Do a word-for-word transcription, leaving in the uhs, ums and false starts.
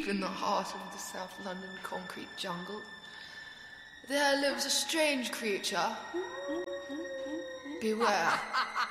deep in the heart of the South London concrete jungle, there lives a strange creature. Beware.